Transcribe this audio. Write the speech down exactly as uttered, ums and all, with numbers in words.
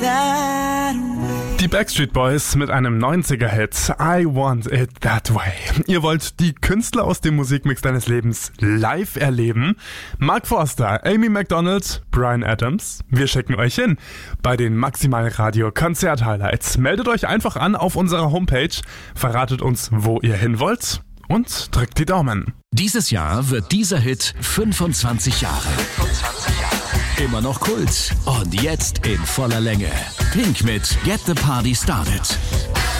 Die Backstreet Boys mit einem neunziger-Hit, I Want It That Way. Ihr wollt die Künstler aus dem Musikmix deines Lebens live erleben? Mark Forster, Amy Macdonald, Bryan Adams. Wir schicken euch hin bei den Maximal Radio Konzert Highlights. Meldet euch einfach an auf unserer Homepage, verratet uns, wo ihr hin wollt und drückt die Daumen. Dieses Jahr wird dieser Hit fünfundzwanzig Jahre. fünfundzwanzig Jahre. Immer noch Kult und jetzt in voller Länge. Pink mit Get the Party Started.